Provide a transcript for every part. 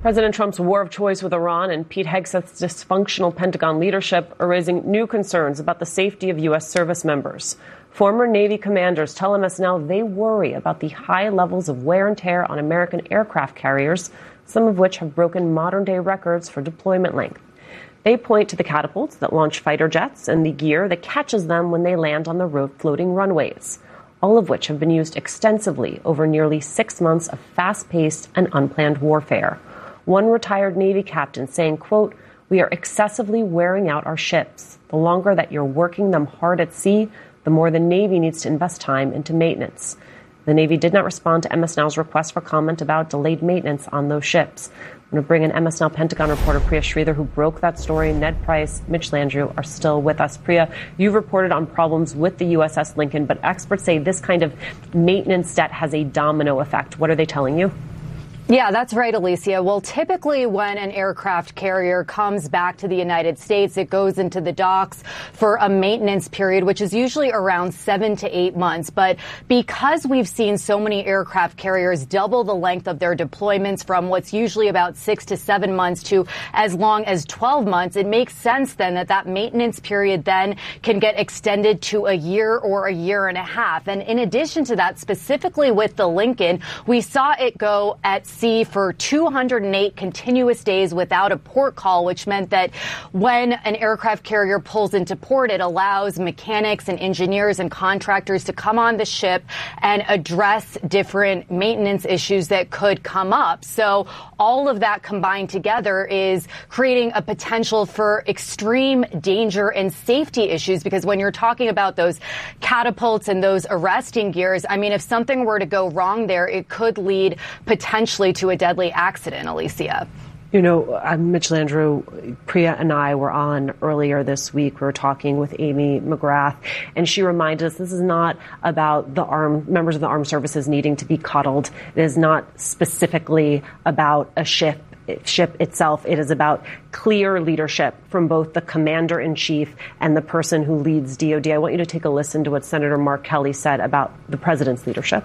President Trump's war of choice with Iran and Pete Hegseth's dysfunctional Pentagon leadership are raising new concerns about the safety of U.S. service members. Former Navy commanders tell MSNL they worry about the high levels of wear and tear on American aircraft carriers, some of which have broken modern-day records for deployment length. They point to the catapults that launch fighter jets and the gear that catches them when they land on the floating runways, all of which have been used extensively over nearly 6 months of fast-paced and unplanned warfare. One retired Navy captain saying, quote, "We are excessively wearing out our ships. The longer that you're working them hard at sea, the more the Navy needs to invest time into maintenance." The Navy did not respond to MSNL's request for comment about delayed maintenance on those ships. I'm going to bring in MSNL Pentagon reporter Priya Sridhar, who broke that story. Ned Price, Mitch Landrieu are still with us. Priya, you've reported on problems with the USS Lincoln, but experts say this kind of maintenance debt has a domino effect. What are they telling you? Yeah, that's right, Alicia. Well, typically when an aircraft carrier comes back to the United States, it goes into the docks for a maintenance period, which is usually around 7 to 8 months. But because we've seen so many aircraft carriers double the length of their deployments from what's usually about 6 to 7 months to as long as 12 months, it makes sense then that maintenance period then can get extended to a year or a year and a half. And in addition to that, specifically with the Lincoln, we saw it go at sea for 208 continuous days without a port call, which meant that when an aircraft carrier pulls into port, it allows mechanics and engineers and contractors to come on the ship and address different maintenance issues that could come up. So all of that combined together is creating a potential for extreme danger and safety issues, because when you're talking about those catapults and those arresting gears, I mean, if something were to go wrong there, it could lead potentially to a deadly accident, Alicia. You know, I'm Mitch Landrieu. Priya and I were on earlier this week. We were talking with Amy McGrath, and she reminded us this is not about the members of the armed services needing to be coddled. It is not specifically about a ship itself. It is about clear leadership from both the commander-in-chief and the person who leads DOD. I want you to take a listen to what Senator Mark Kelly said about the president's leadership.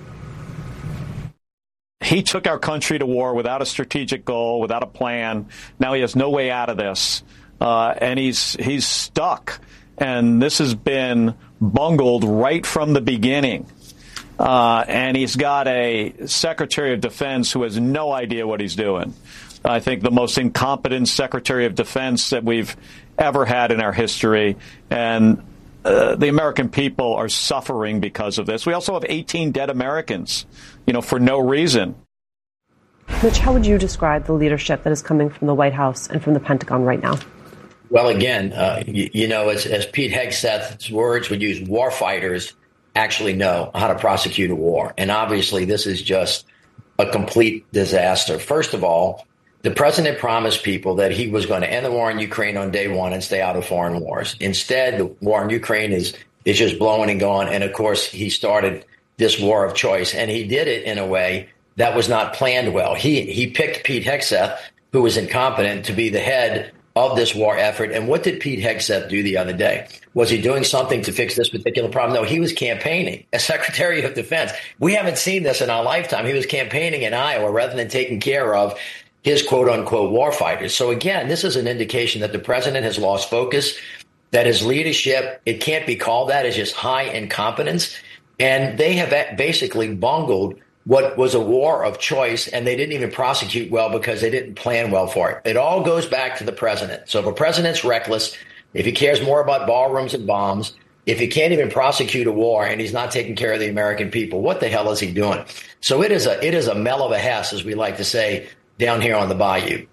He took our country to war without a strategic goal, without a plan. Now he has no way out of this, and he's stuck. And this has been bungled right from the beginning. And he's got a Secretary of Defense who has no idea what he's doing. I think the most incompetent Secretary of Defense that we've ever had in our history. And the American people are suffering because of this. We also have 18 dead Americans, for no reason. Mitch, how would you describe the leadership that is coming from the White House and from the Pentagon right now? Well, again, as Pete Hegseth's words would use, war fighters actually know how to prosecute a war. And obviously, this is just a complete disaster. First of all, the president promised people that he was going to end the war in Ukraine on day one and stay out of foreign wars. Instead, the war in Ukraine is just blowing and going. And of course, he started this war of choice, and he did it in a way that was not planned well. He picked Pete Hegseth, who was incompetent, to be the head of this war effort. And what did Pete Hegseth do the other day? Was he doing something to fix this particular problem? No, he was campaigning as Secretary of Defense. We haven't seen this in our lifetime. He was campaigning in Iowa rather than taking care of his quote unquote war fighters. So again, this is an indication that the president has lost focus, that his leadership, it can't be called that, is just high incompetence. And they have basically bungled what was a war of choice, and they didn't even prosecute well because they didn't plan well for it. It all goes back to the president. So if a president's reckless, if he cares more about ballrooms and bombs, if he can't even prosecute a war and he's not taking care of the American people, what the hell is he doing? So it is a mell of a hess, as we like to say down here on the bayou.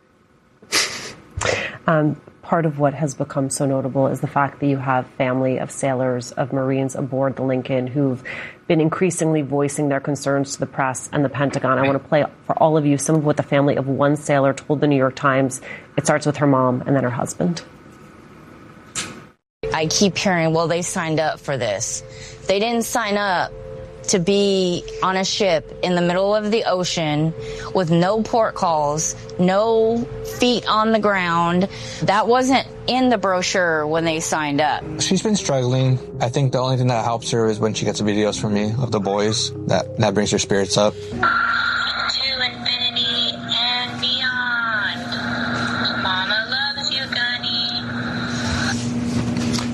Part of what has become so notable is the fact that you have family of sailors, of Marines aboard the Lincoln who've been increasingly voicing their concerns to the press and the Pentagon. I want to play for all of you some of what the family of one sailor told the New York Times. It starts with her mom and then her husband. I keep hearing, well, they signed up for this. They didn't sign up to be on a ship in the middle of the ocean with no port calls, no feet on the ground. That wasn't in the brochure when they signed up. She's been struggling. I think the only thing that helps her is when she gets videos from me of the boys. That brings her spirits up. To infinity and beyond.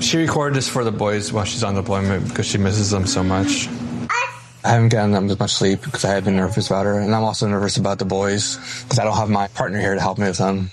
She recorded this for the boys while she's on deployment because she misses them so much. I haven't gotten them as much sleep because I have been nervous about her. And I'm also nervous about the boys because I don't have my partner here to help me with them.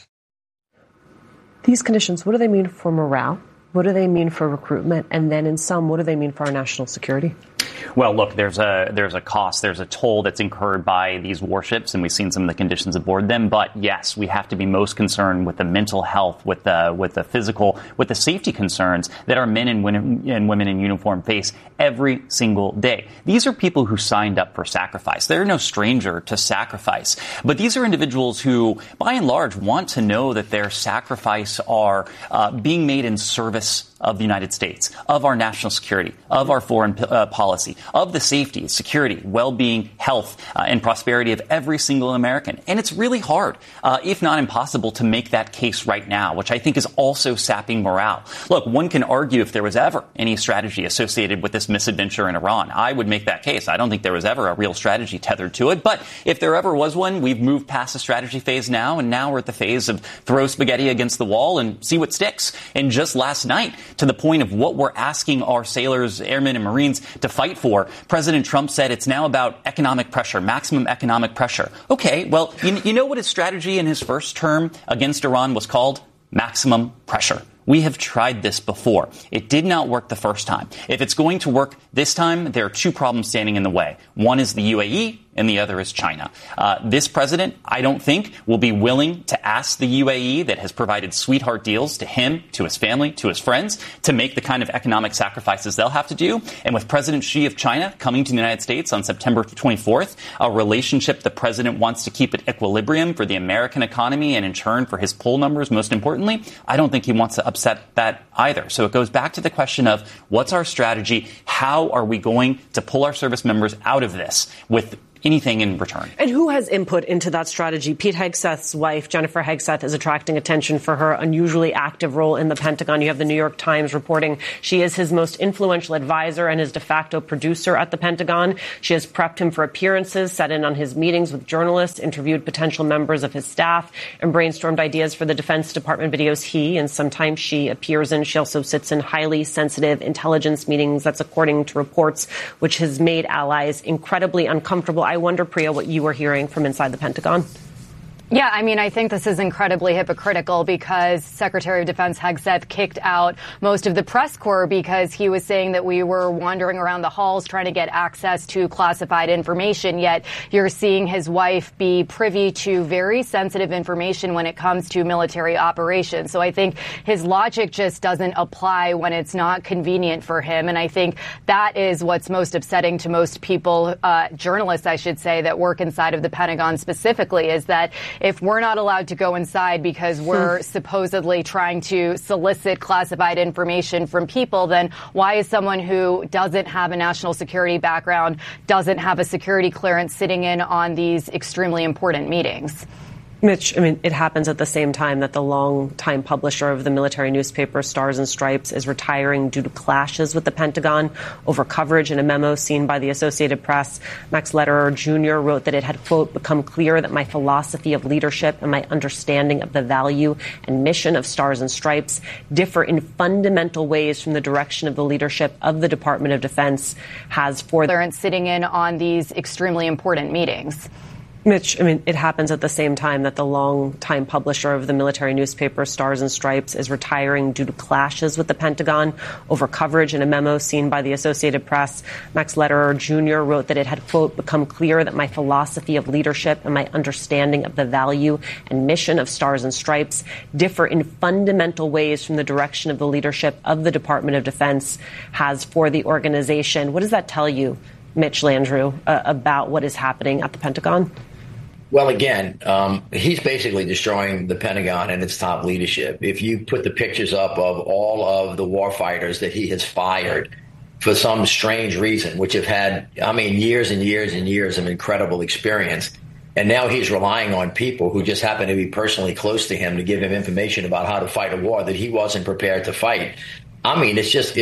These conditions, what do they mean for morale? What do they mean for recruitment? And then in some, what do they mean for our national security? Well, look, there's a cost, there's a toll that's incurred by these warships, and we've seen some of the conditions aboard them. But yes, we have to be most concerned with the mental health, with the physical, with the safety concerns that our men and women in uniform face every single day. These are people who signed up for sacrifice. They're no stranger to sacrifice. But these are individuals who, by and large, want to know that their sacrifice are being made in service of the United States, of our national security, of our foreign policy, of the safety, security, well-being, health, and prosperity of every single American. And it's really hard, if not impossible, to make that case right now, which I think is also sapping morale. Look, one can argue if there was ever any strategy associated with this misadventure in Iran. I would make that case. I don't think there was ever a real strategy tethered to it. But if there ever was one, we've moved past the strategy phase now, and now we're at the phase of throw spaghetti against the wall and see what sticks. And just last night, to the point of what we're asking our sailors, airmen, and Marines to fight for, President Trump said it's now about economic pressure, maximum economic pressure. Okay, well, you know what his strategy in his first term against Iran was called? Maximum pressure. We have tried this before. It did not work the first time. If it's going to work this time, there are two problems standing in the way. One is the UAE, and the other is China. This president, I don't think, will be willing to ask the UAE that has provided sweetheart deals to him, to his family, to his friends, to make the kind of economic sacrifices they'll have to do. And with President Xi of China coming to the United States on September 24th, a relationship the president wants to keep at equilibrium for the American economy and in turn for his poll numbers, most importantly, I don't think he wants to upset that either. So it goes back to the question of what's our strategy? How are we going to pull our service members out of this with anything in return? And who has input into that strategy? Pete Hegseth's wife, Jennifer Hegseth, is attracting attention for her unusually active role in the Pentagon. You have the New York Times reporting she is his most influential advisor and his de facto producer at the Pentagon. She has prepped him for appearances, sat in on his meetings with journalists, interviewed potential members of his staff, and brainstormed ideas for the Defense Department videos he and sometimes she appears in. She also sits in highly sensitive intelligence meetings. That's according to reports, which has made allies incredibly uncomfortable. I wonder, Priya, what you were hearing from inside the Pentagon. Yeah, I mean, I think this is incredibly hypocritical because Secretary of Defense Hegseth kicked out most of the press corps because he was saying that we were wandering around the halls trying to get access to classified information. Yet you're seeing his wife be privy to very sensitive information when it comes to military operations. So I think his logic just doesn't apply when it's not convenient for him. And I think that is what's most upsetting to most people, journalists, I should say, that work inside of the Pentagon specifically, is that if we're not allowed to go inside because we're supposedly trying to solicit classified information from people, then why is someone who doesn't have a national security background, doesn't have a security clearance, sitting in on these extremely important meetings? Mitch, I mean, it happens at the same time that the longtime publisher of the military newspaper Stars and Stripes is retiring due to clashes with the Pentagon over coverage. In a memo seen by the Associated Press, Max Lederer Jr. wrote that it had, quote, become clear that my philosophy of leadership and my understanding of the value and mission of Stars and Stripes differ in fundamental ways from the direction of the leadership of the Department of Defense has for sitting in on these extremely important meetings. Mitch, I mean, it happens at the same time that the longtime publisher of the military newspaper Stars and Stripes is retiring due to clashes with the Pentagon over coverage. In a memo seen by the Associated Press, Max Lederer Jr. wrote that it had, quote, become clear that my philosophy of leadership and my understanding of the value and mission of Stars and Stripes differ in fundamental ways from the direction of the leadership of the Department of Defense has for the organization. What does that tell you, Mitch Landrieu, about what is happening at the Pentagon? Well, again, he's basically destroying the Pentagon and its top leadership. If you put the pictures up of all of the warfighters that he has fired for some strange reason, which have had, I mean, years and years and years of incredible experience, and now he's relying on people who just happen to be personally close to him to give him information about how to fight a war that he wasn't prepared to fight. I mean, it's just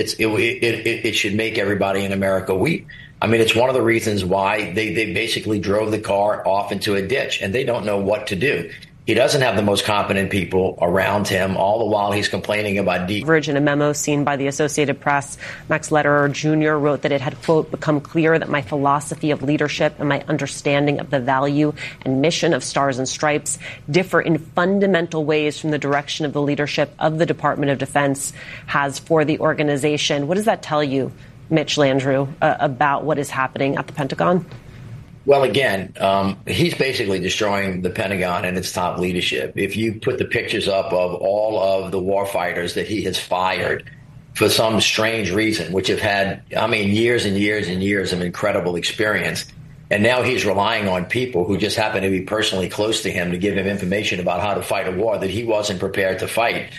it should make everybody in America weep. I mean, it's one of the reasons why they basically drove the car off into a ditch, and they don't know what to do. He doesn't have the most competent people around him, all the while he's complaining about In a memo seen by the Associated Press, Max Lederer Jr. wrote that it had, quote, become clear that my philosophy of leadership and my understanding of the value and mission of Stars and Stripes differ in fundamental ways from the direction of the leadership of the Department of Defense has for the organization. What does that tell you, Mitch Landrieu, about what is happening at the Pentagon? Well, again, he's basically destroying the Pentagon and its top leadership. If you put the pictures up of all of the warfighters that he has fired for some strange reason, which have had, years and years and years of incredible experience, and now he's relying on people who just happen to be personally close to him to give him information about how to fight a war that he wasn't prepared to fight.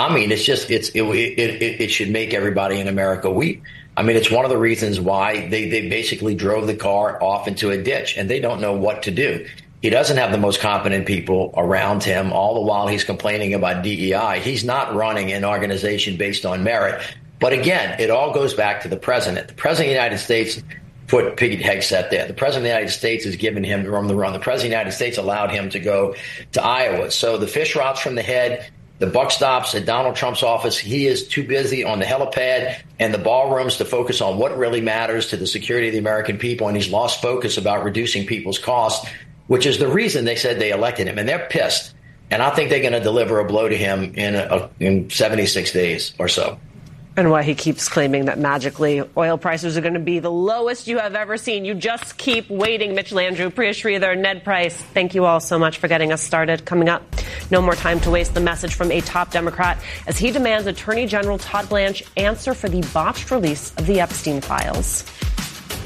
It should make everybody in America weep. It's one of the reasons why they basically drove the car off into a ditch, and they don't know what to do. He doesn't have the most competent people around him, all the while he's complaining about DEI. He's not running an organization based on merit. But again, it all goes back to the president. The president of the United States put Pete Hegseth there. The president of the United States has given him room to run. The president of the United States allowed him to go to Iowa. So the fish rots from the head. The buck stops at Donald Trump's office. He is too busy on the helipad and the ballrooms to focus on what really matters to the security of the American people. And he's lost focus about reducing people's costs, which is the reason they said they elected him. And they're pissed. And I think they're going to deliver a blow to him in 76 days or so. And why he keeps claiming that magically oil prices are going to be the lowest you have ever seen. You just keep waiting. Mitch Landrieu, Priya Sridhar, Ned Price, thank you all so much for getting us started. Coming up, no more time to waste, the message from a top Democrat as he demands Attorney General Todd Blanche answer for the botched release of the Epstein files.